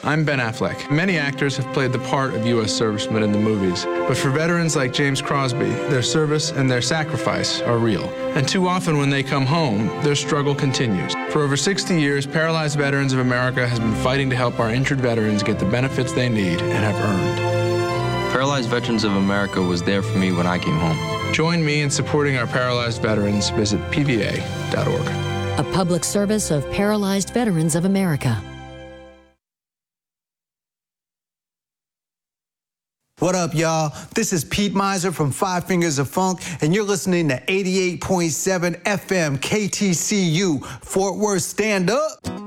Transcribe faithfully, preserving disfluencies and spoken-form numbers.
I'm Ben Affleck. Many actors have played the part of U S servicemen in the movies, but for veterans like James Crosby, their service and their sacrifice are real. And too often when they come home, their struggle continues. For over sixty years, Paralyzed Veterans of America has been fighting to help our injured veterans get the benefits they need and have earned. Paralyzed Veterans of America was there for me when I came home. Join me in supporting our paralyzed veterans. Visit P V A dot org. A public service of Paralyzed Veterans of America. What up, y'all? This is Pete Miser from Five Fingers of Funk, and you're listening to eighty-eight point seven F M K T C U, Fort Worth. Stand up.